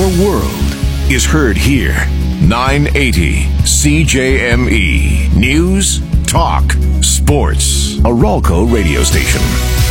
the world is heard here. 980 CJME. News, talk, sports. A Ralco radio station.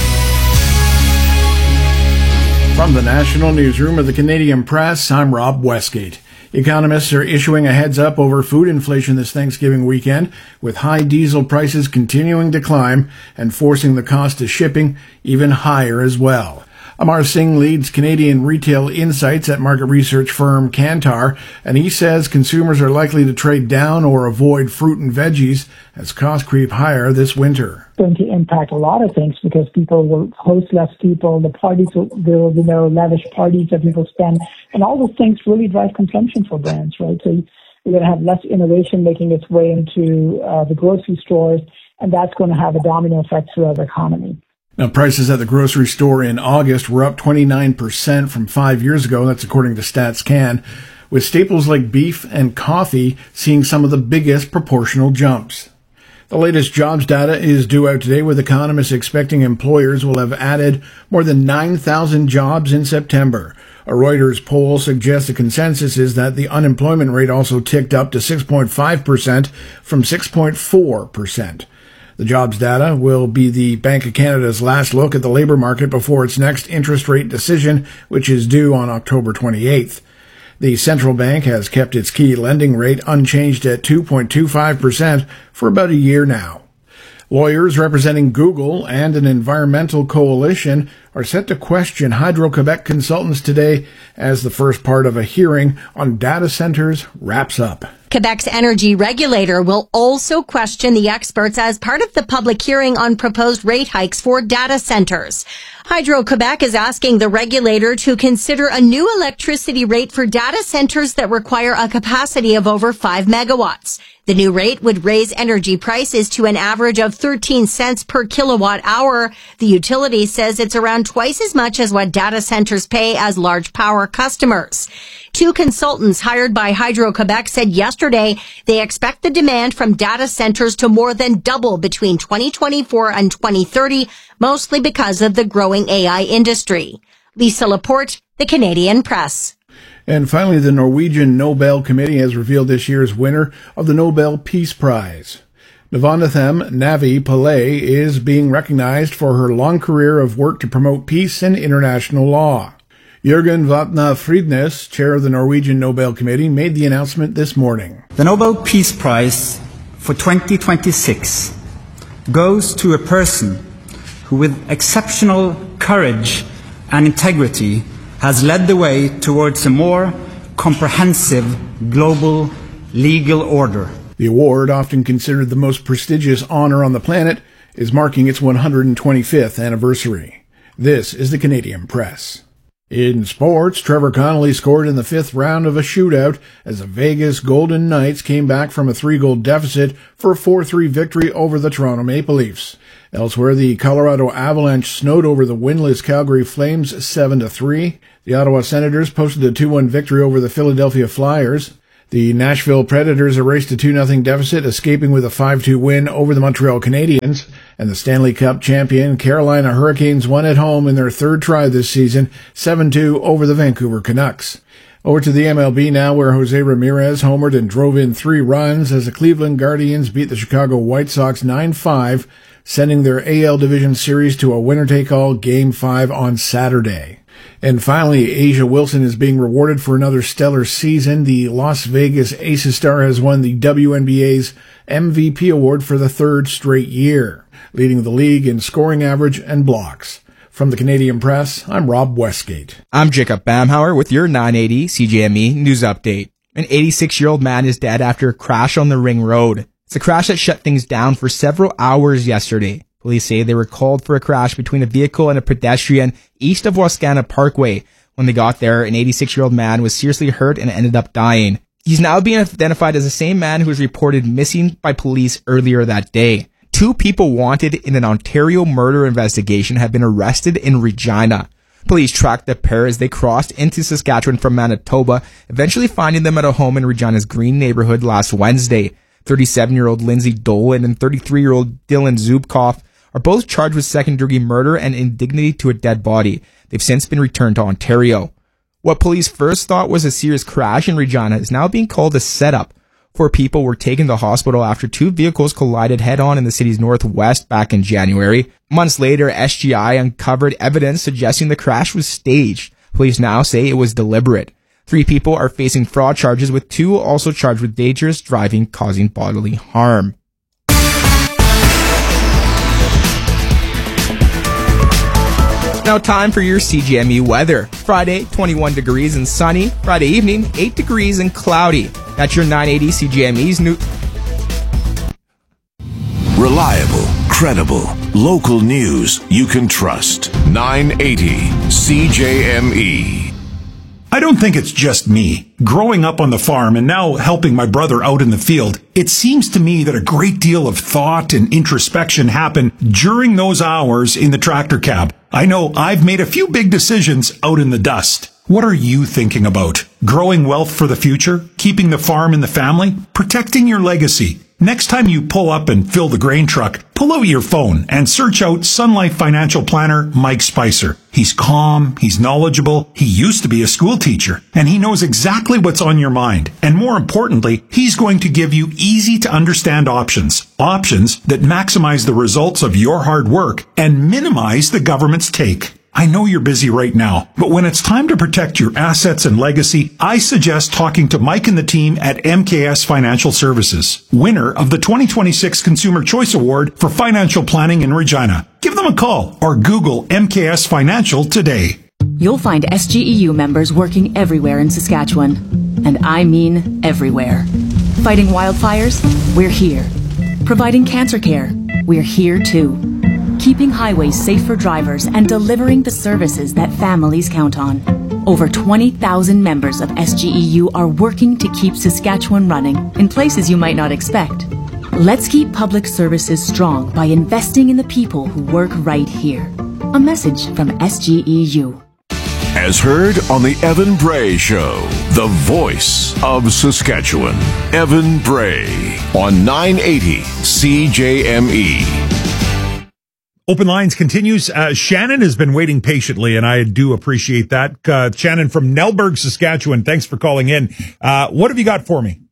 From the National Newsroom of the Canadian Press, I'm Rob Westgate. Economists are issuing a heads-up over food inflation this Thanksgiving weekend, with high diesel prices continuing to climb and forcing the cost of shipping even higher as well. Amar Singh leads Canadian retail insights at market research firm Kantar, and he says consumers are likely to trade down or avoid fruit and veggies as costs creep higher this winter. It's going to impact a lot of things because people will host less people, there will be no lavish parties that people spend, and all those things really drive consumption for brands, right? So you're going to have less innovation making its way into the grocery stores, and that's going to have a domino effect throughout the economy. Now, prices at the grocery store in August were up 29% from 5 years ago. That's according to StatsCan, with staples like beef and coffee seeing some of the biggest proportional jumps. The latest jobs data is due out today, with economists expecting employers will have added more than 9,000 jobs in September. A Reuters poll suggests the consensus is that the unemployment rate also ticked up to 6.5% from 6.4%. The jobs data will be the Bank of Canada's last look at the labour market before its next interest rate decision, which is due on October 28th. The central bank has kept its key lending rate unchanged at 2.25% for about a year now. Lawyers representing Google and an environmental coalition are set to question Hydro-Quebec consultants today as the first part of a hearing on data centers wraps up. Quebec's energy regulator will also question the experts as part of the public hearing on proposed rate hikes for data centers. Hydro-Quebec is asking the regulator to consider a new electricity rate for data centers that require a capacity of over 5 megawatts. The new rate would raise energy prices to an average of 13 cents per kilowatt hour. The utility says it's around twice as much as what data centers pay as large power customers. Two consultants hired by Hydro-Quebec said yesterday they expect the demand from data centers to more than double between 2024 and 2030, mostly because of the growing AI industry. Lisa Laporte, The Canadian Press. And finally, the Norwegian Nobel Committee has revealed this year's winner of the Nobel Peace Prize. Navonathem Navi Pillay is being recognized for her long career of work to promote peace and international law. Jørgen Vatna Friednes, chair of the Norwegian Nobel Committee, made the announcement this morning. The Nobel Peace Prize for 2026 goes to a person who, with exceptional courage and integrity, has led the way towards a more comprehensive global legal order. The award, often considered the most prestigious honor on the planet, is marking its 125th anniversary. This is the Canadian Press. In sports, Trevor Connolly scored in the fifth round of a shootout as the Vegas Golden Knights came back from a 3-goal deficit for a 4-3 victory over the Toronto Maple Leafs. Elsewhere, the Colorado Avalanche snowed over the winless Calgary Flames 7-3. The Ottawa Senators posted a 2-1 victory over the Philadelphia Flyers. The Nashville Predators erased a 2-0 deficit, escaping with a 5-2 win over the Montreal Canadiens. And the Stanley Cup champion Carolina Hurricanes won at home in their third try this season, 7-2 over the Vancouver Canucks. Over to the MLB now, where Jose Ramirez homered and drove in 3 runs as the Cleveland Guardians beat the Chicago White Sox 9-5, sending their AL Division Series to a winner-take-all Game 5 on Saturday. And finally, Asia Wilson is being rewarded for another stellar season. The Las Vegas Aces star has won the WNBA's MVP award for the 3rd straight year, leading the league in scoring average and blocks. From the Canadian Press, I'm Rob Westgate. I'm Jacob Bamhauer with your 980 CJME News Update. An 86-year-old man is dead after a crash on the Ring Road. It's a crash that shut things down for several hours yesterday. Police say they were called for a crash between a vehicle and a pedestrian east of Wascana Parkway. When they got there, an 86-year-old man was seriously hurt and ended up dying. He's now being identified as the same man who was reported missing by police earlier that day. 2 people wanted in an Ontario murder investigation have been arrested in Regina. Police tracked the pair as they crossed into Saskatchewan from Manitoba, eventually finding them at a home in Regina's Green neighborhood last Wednesday. 37-year-old Lindsay Dolan and 33-year-old Dylan Zubkoff are both charged with second-degree murder and indignity to a dead body. They've since been returned to Ontario. What police first thought was a serious crash in Regina is now being called a setup. 4 people were taken to the hospital after 2 vehicles collided head-on in the city's northwest back in January. Months later, SGI uncovered evidence suggesting the crash was staged. Police now say it was deliberate. 3 people are facing fraud charges, with 2 also charged with dangerous driving causing bodily harm. Now time for your CJME weather. Friday, 21 degrees and sunny. Friday evening, 8 degrees and cloudy. That's your 980 CJME's new... Reliable, credible, local news you can trust. 980 CJME. I don't think it's just me. Growing up on the farm and now helping my brother out in the field, it seems to me that a great deal of thought and introspection happen during those hours in the tractor cab. I know I've made a few big decisions out in the dust. What are you thinking about? Growing wealth for the future? Keeping the farm in the family? Protecting your legacy? Next time you pull up and fill the grain truck, pull out your phone and search out Sun Life financial planner Mike Spicer. He's calm, he's knowledgeable, he used to be a school teacher, and he knows exactly what's on your mind. And more importantly, he's going to give you easy to understand options. Options that maximize the results of your hard work and minimize the government's take. I know you're busy right now, but when it's time to protect your assets and legacy, I suggest talking to Mike and the team at MKS Financial Services, winner of the 2026 Consumer Choice Award for Financial Planning in Regina. Give them a call or Google MKS Financial today. You'll find SGEU members working everywhere in Saskatchewan. And I mean everywhere. Fighting wildfires? We're here. Providing cancer care? We're here too. Keeping highways safe for drivers and delivering the services that families count on. Over 20,000 members of SGEU are working to keep Saskatchewan running in places you might not expect. Let's keep public services strong by investing in the people who work right here. A message from SGEU. As heard on the Evan Bray Show, the voice of Saskatchewan. Evan Bray on 980 CJME. Open Lines continues. Shannon has been waiting patiently, and I do appreciate that. Shannon from Nelberg, Saskatchewan, thanks for calling in. What have you got for me?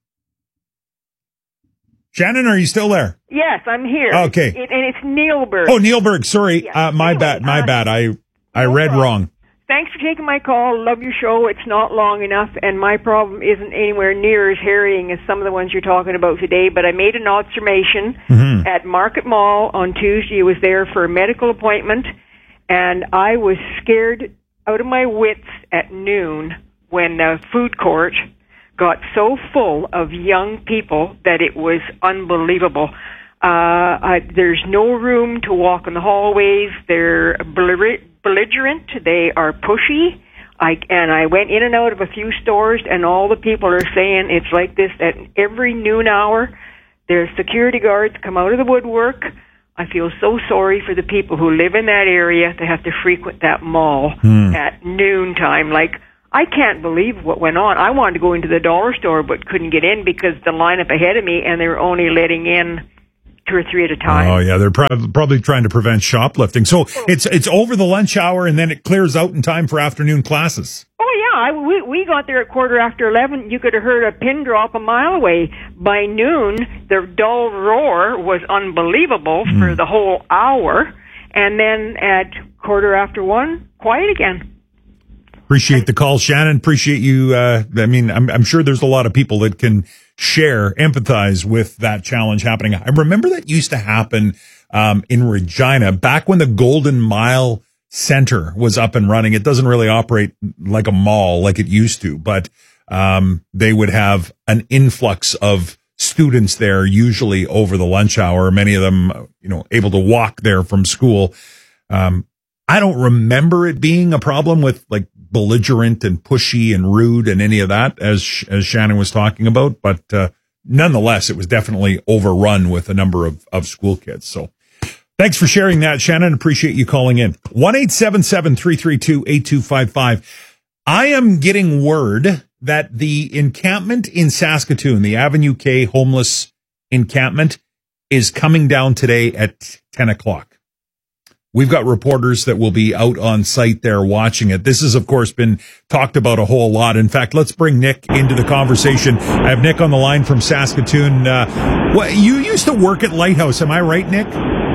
Shannon, are you still there? Yes, I'm here. Okay. And it's Neilberg. Oh, Neilberg, sorry. Yeah. My bad. I read wrong. Thanks for taking my call. Love your show. It's not long enough, and my problem isn't anywhere near as harrying as some of the ones you're talking about today, but I made an observation at Market Mall on Tuesday. I was there for a medical appointment, and I was scared out of my wits at noon when the food court got so full of young people that it was unbelievable. There's no room to walk in the hallways. They're belligerent. They are pushy. I went in and out of a few stores, and all the people are saying it's like this at every noon hour. There's security guards come out of the woodwork. I feel so sorry for the people who live in that area that have to frequent that mall at noontime. Like, I can't believe what went on. I wanted to go into the dollar store but couldn't get in because the lineup ahead of me, and they were only letting in 2 or 3 at a time. Oh, yeah, they're probably trying to prevent shoplifting. So it's over the lunch hour, and then it clears out in time for afternoon classes. Oh, yeah, we got there at 11:15. You could have heard a pin drop a mile away. By noon, the dull roar was unbelievable for the whole hour, and then at 1:15, quiet again. Appreciate the call, Shannon. Appreciate you. I'm sure there's a lot of people that can empathize with that challenge happening. I remember that used to happen in Regina back when the Golden Mile Center was up and running. It doesn't really operate like a mall like it used to, but they would have an influx of students there, usually over the lunch hour. Many of them, able to walk there from school. I don't remember it being a problem with like belligerent and pushy and rude and any of that, as Shannon was talking about. But nonetheless, it was definitely overrun with a number of school kids. So thanks for sharing that, Shannon. Appreciate you calling in. 1-877-332-8255. I am getting word that the encampment in Saskatoon, the Avenue K homeless encampment, is coming down today at 10 o'clock. We've got reporters that will be out on site there watching it. This has, of course, been talked about a whole lot. In fact, let's bring Nick into the conversation. I have Nick on the line from Saskatoon. You used to work at Lighthouse, am I right, Nick?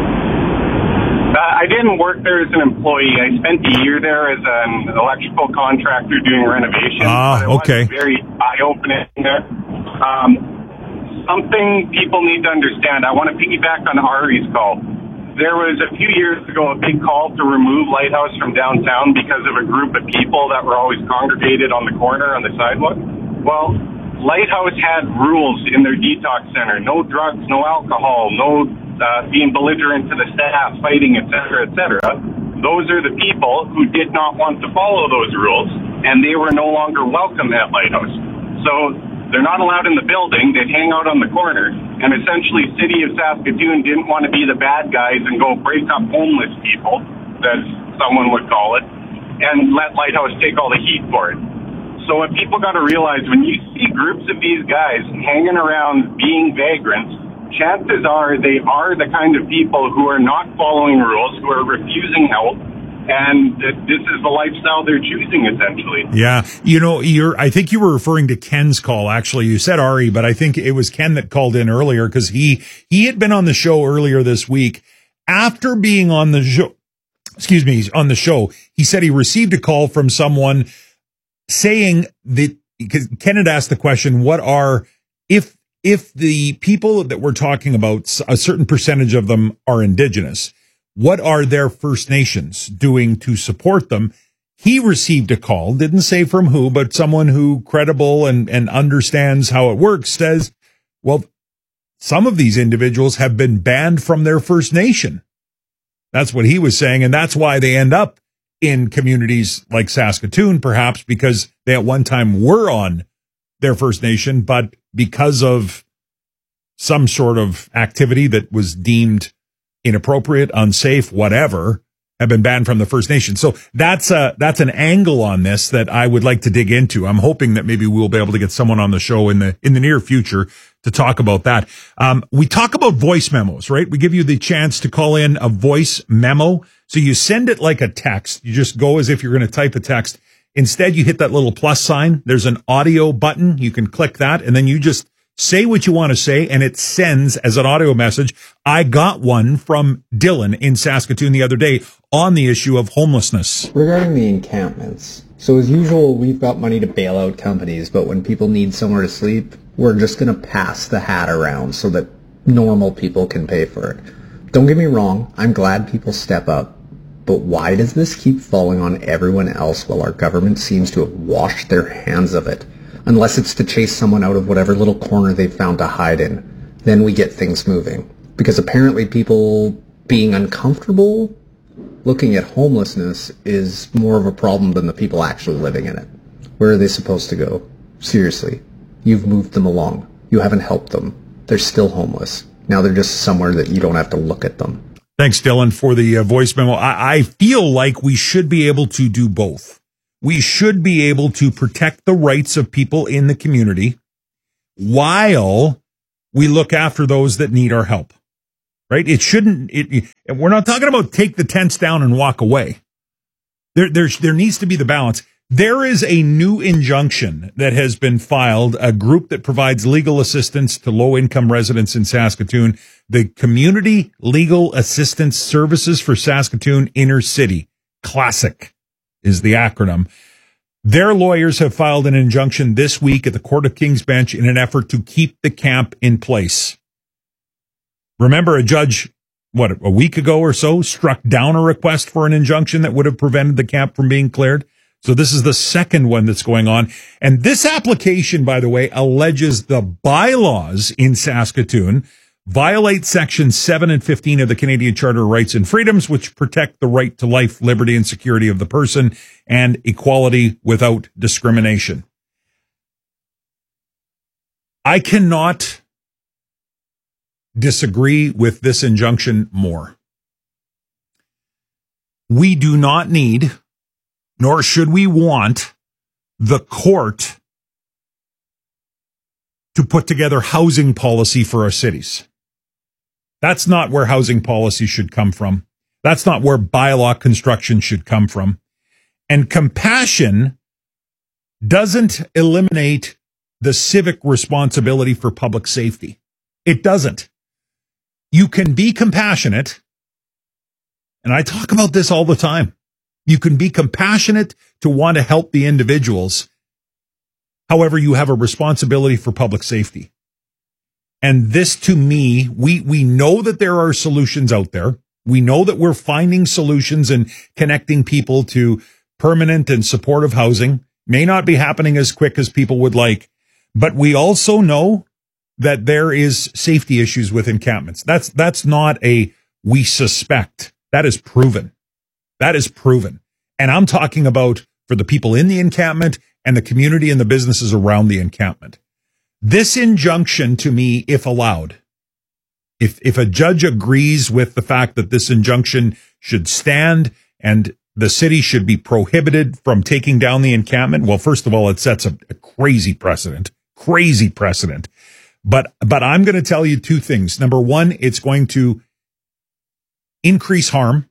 I didn't work there as an employee. I spent a year there as an electrical contractor doing renovations. Okay. It was very eye-opening there. Something people need to understand. I want to piggyback on Ari's call. There was a few years ago a big call to remove Lighthouse from downtown because of a group of people that were always congregated on the corner on the sidewalk. Well, Lighthouse had rules in their detox center. No drugs, no alcohol, no being belligerent to the staff, fighting, etc., etc. Those are the people who did not want to follow those rules, and they were no longer welcome at Lighthouse. So they're not allowed in the building. They'd hang out on the corner, and essentially City of Saskatoon didn't want to be the bad guys and go break up homeless people, as someone would call it, and let Lighthouse take all the heat for it. So what people got to realize, when you see groups of these guys hanging around being vagrants, chances are they are the kind of people who are not following rules, who are refusing help, and this is the lifestyle they're choosing, essentially. Yeah. I think you were referring to Ken's call, actually. You said Ari, but I think it was Ken that called in earlier, because he had been on the show earlier this week. After being on the show, he said he received a call from someone saying that, because Ken had asked the question, if the people that we're talking about, a certain percentage of them are Indigenous, what are their First Nations doing to support them? He received a call, didn't say from who, but someone who credible and understands how it works, says, well, some of these individuals have been banned from their First Nation. That's what he was saying, and that's why they end up in communities like Saskatoon, perhaps because they at one time were on their First Nation, but because of some sort of activity that was deemed inappropriate, unsafe, whatever, have been banned from the First Nation. So that's an angle on this that I would like to dig into. I'm hoping that maybe we'll be able to get someone on the show in the near future to talk about that. We talk about voice memos, right? We give you the chance to call in a voice memo. So you send it like a text. You just go as if you're going to type a text. Instead, you hit that little plus sign. There's an audio button. You can click that, and then you just say what you want to say, and it sends as an audio message. I got one from Dylan in Saskatoon the other day on the issue of homelessness. Regarding the encampments, so as usual, we've got money to bail out companies, but when people need somewhere to sleep, we're just going to pass the hat around so that normal people can pay for it. Don't get me wrong, I'm glad people step up. But why does this keep falling on everyone else while our government seems to have washed their hands of it? Unless it's to chase someone out of whatever little corner they've found to hide in. Then we get things moving. Because apparently people being uncomfortable looking at homelessness is more of a problem than the people actually living in it. Where are they supposed to go? Seriously. You've moved them along. You haven't helped them. They're still homeless. Now they're just somewhere that you don't have to look at them. Thanks, Dylan, for the voice memo. I feel like we should be able to do both. We should be able to protect the rights of people in the community while we look after those that need our help, right? We're not talking about take the tents down and walk away. There needs to be the balance. There is a new injunction that has been filed, a group that provides legal assistance to low-income residents in Saskatoon, the Community Legal Assistance Services for Saskatoon Inner City. CLASSIC is the acronym. Their lawyers have filed an injunction this week at the Court of King's Bench in an effort to keep the camp in place. Remember, a judge, a week ago or so, struck down a request for an injunction that would have prevented the camp from being cleared. So this is the second one that's going on. And this application, by the way, alleges the bylaws in Saskatoon violate Sections 7 and 15 of the Canadian Charter of Rights and Freedoms, which protect the right to life, liberty, and security of the person and equality without discrimination. I cannot disagree with this injunction more. We do not need, nor should we want, the court to put together housing policy for our cities. That's not where housing policy should come from. That's not where bylaw construction should come from. And compassion doesn't eliminate the civic responsibility for public safety. It doesn't. You can be compassionate, and I talk about this all the time. You can be compassionate to want to help the individuals. However, you have a responsibility for public safety. And this, to me, we know that there are solutions out there. We know that we're finding solutions and connecting people to permanent and supportive housing. May not be happening as quick as people would like, but we also know that there is safety issues with encampments. That's not a we suspect. That is proven. That is proven. And I'm talking about for the people in the encampment and the community and the businesses around the encampment. This injunction, to me, if allowed, if a judge agrees with the fact that this injunction should stand and the city should be prohibited from taking down the encampment, well, first of all, it sets a crazy precedent. But I'm going to tell you two things. Number one, it's going to increase harm.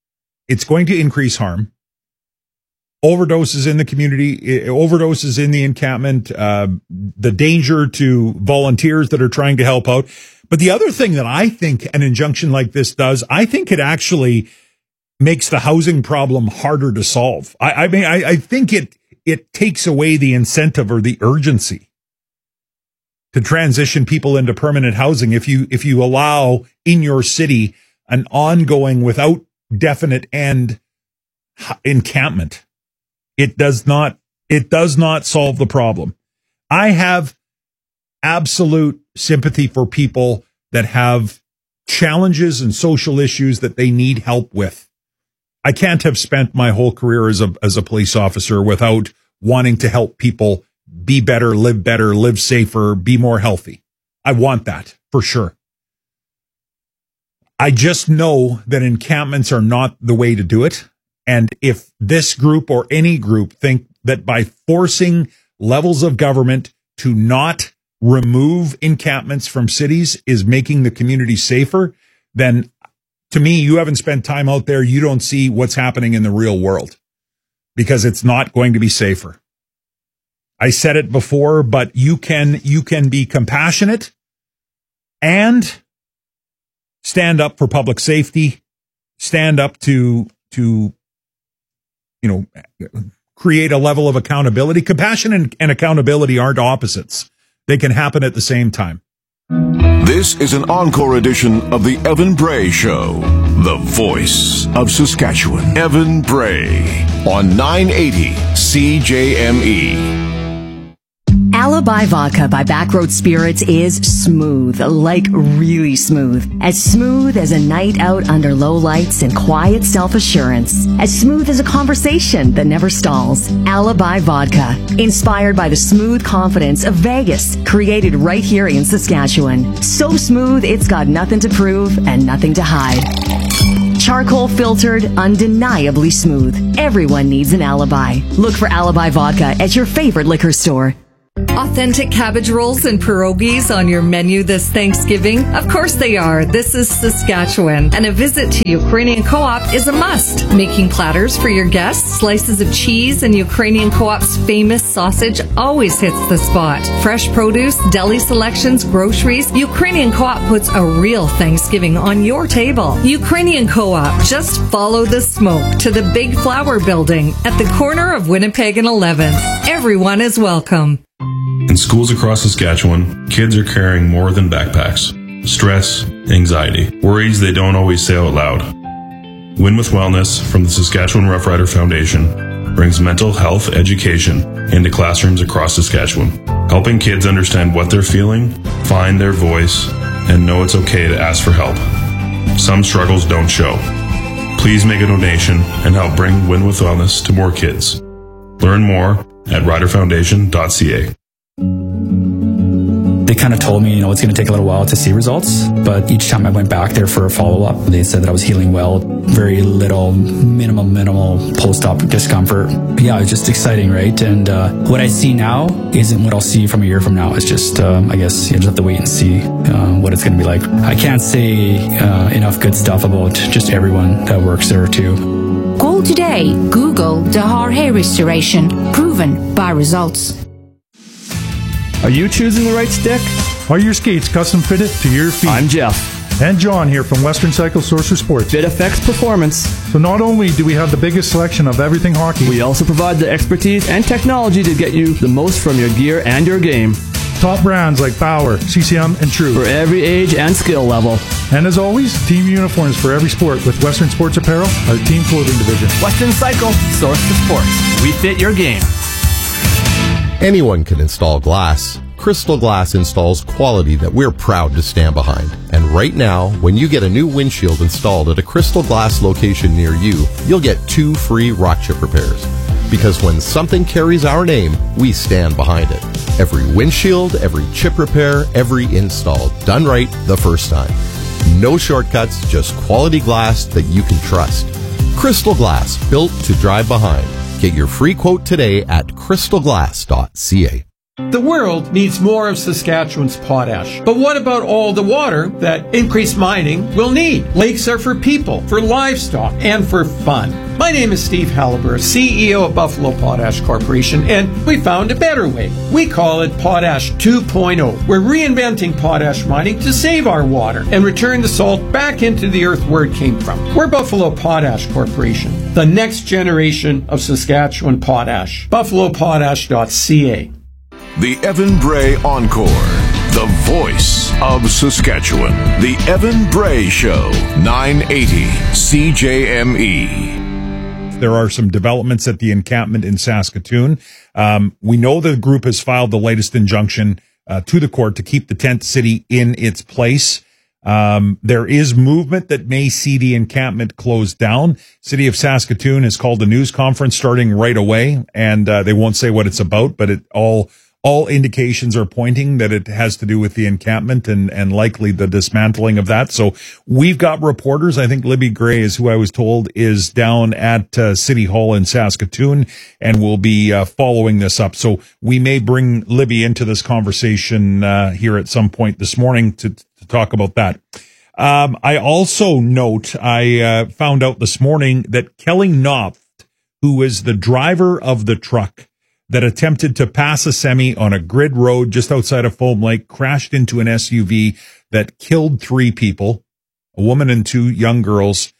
Overdoses in the community, overdoses in the encampment, the danger to volunteers that are trying to help out. But the other thing that I think an injunction like this does, I think it actually makes the housing problem harder to solve. I mean, I think it takes away the incentive or the urgency to transition people into permanent housing if you allow in your city an ongoing, without definite end encampment. It does not solve the problem. I have absolute sympathy for people that have challenges and social issues that they need help with. I can't have spent my whole career as a police officer without wanting to help people be better, live safer, be more healthy. I want that for sure. I just know that encampments are not the way to do it. And if this group or any group think that by forcing levels of government to not remove encampments from cities is making the community safer, then to me, you haven't spent time out there. You don't see what's happening in the real world, because it's not going to be safer. I said it before, but you can be compassionate and stand up for public safety, stand up to create a level of accountability. Compassion and accountability aren't opposites. They can happen at the same time. This is an encore edition of the Evan Bray Show, the voice of Saskatchewan. Evan Bray on 980 CJME. Alibi Vodka by Backroad Spirits is smooth, like really smooth. As smooth as a night out under low lights and quiet self-assurance. As smooth as a conversation that never stalls. Alibi Vodka, inspired by the smooth confidence of Vegas, created right here in Saskatchewan. So smooth, it's got nothing to prove and nothing to hide. Charcoal filtered, undeniably smooth. Everyone needs an alibi. Look for Alibi Vodka at your favorite liquor store. Authentic cabbage rolls and pierogies on your menu this Thanksgiving? Of course they are. This is Saskatchewan, and a visit to Ukrainian Co-op is a must. Making platters for your guests, slices of cheese, and Ukrainian Co-op's famous sausage always hits the spot. Fresh produce, deli selections, groceries, Ukrainian Co-op puts a real Thanksgiving on your table. Ukrainian Co-op, just follow the smoke to the Big Flower Building at the corner of Winnipeg and 11th. Everyone is welcome. In schools across Saskatchewan, kids are carrying more than backpacks. Stress, anxiety, worries they don't always say out loud. Win with Wellness from the Saskatchewan Rough Rider Foundation brings mental health education into classrooms across Saskatchewan, helping kids understand what they're feeling, find their voice, and know it's okay to ask for help. Some struggles don't show. Please make a donation and help bring Win with Wellness to more kids. Learn more at riderfoundation.ca. They kind of told me, it's going to take a little while to see results, but each time I went back there for a follow-up, they said that I was healing well, very little, minimal post-op discomfort. But yeah, it's just exciting, right? And what I see now isn't what I'll see from a year from now. It's just, I guess, you just have to wait and see what it's going to be like. I can't say enough good stuff about just everyone that works there too. Call today. Google Dahar Hair Restoration. Proven by results. Are you choosing the right stick? Are your skates custom fitted to your feet? I'm Jeff. And John here from Western Cycle Sorcerer Sports. Fit affects performance. So not only do we have the biggest selection of everything hockey, we also provide the expertise and technology to get you the most from your gear and your game. Top brands like Bauer, CCM, and True. For every age and skill level. And as always, team uniforms for every sport with Western Sports Apparel, our team clothing division. Western Cycle, source for sports. We fit your game. Anyone can install glass. Crystal Glass installs quality that we're proud to stand behind. And right now, when you get a new windshield installed at a Crystal Glass location near you, you'll get 2 free rock chip repairs. Because when something carries our name, we stand behind it. Every windshield, every chip repair, every install, done right the first time. No shortcuts, just quality glass that you can trust. Crystal Glass, built to drive behind. Get your free quote today at crystalglass.ca. The world needs more of Saskatchewan's potash. But what about all the water that increased mining will need? Lakes are for people, for livestock, and for fun. My name is Steve Halliburton, CEO of Buffalo Potash Corporation, and we found a better way. We call it Potash 2.0. We're reinventing potash mining to save our water and return the salt back into the earth where it came from. We're Buffalo Potash Corporation, the next generation of Saskatchewan potash. BuffaloPotash.ca. The Evan Bray Encore, the voice of Saskatchewan. The Evan Bray Show, 980 CJME. There are some developments at the encampment in Saskatoon. We know the group has filed the latest injunction to the court to keep the tent city in its place. There is movement that may see the encampment closed down. City of Saskatoon has called a news conference starting right away, and they won't say what it's about, but all indications are pointing that it has to do with the encampment and likely the dismantling of that. So we've got reporters. I think Libby Gray is who I was told is down at City Hall in Saskatoon and will be following this up. So we may bring Libby into this conversation here at some point this morning to talk about that. I also note I found out this morning that Kelly Knopf, who is the driver of the truck that attempted to pass a semi on a grid road just outside of Foam Lake, crashed into an SUV that killed 3 people, a woman and 2 young girls.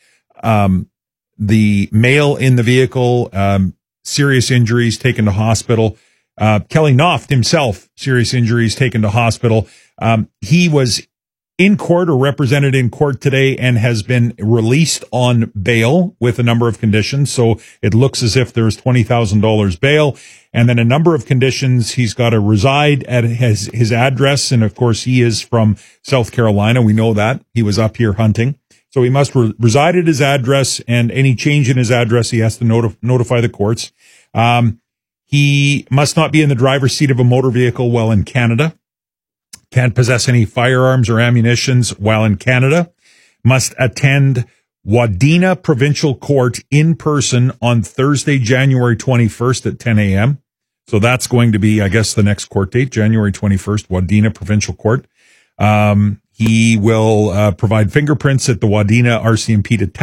The male in the vehicle, serious injuries, taken to hospital. Kelly Knopf himself, serious injuries, taken to hospital. He was in court or represented in court today and has been released on bail with a number of conditions. So it looks as if there's $20,000 bail and then a number of conditions. He's got to reside at his address. And of course, he is from South Carolina. We know that. He was up here hunting. So he must reside at his address, and any change in his address, he has to notify the courts. He must not be in the driver's seat of a motor vehicle while in Canada. Can't possess any firearms or ammunitions while in Canada. Must attend Wadena Provincial Court in person on Thursday, January 21st at 10 a.m. So that's going to be, I guess, the next court date, January 21st, Wadena Provincial Court. He will provide fingerprints at the Wadena RCMP to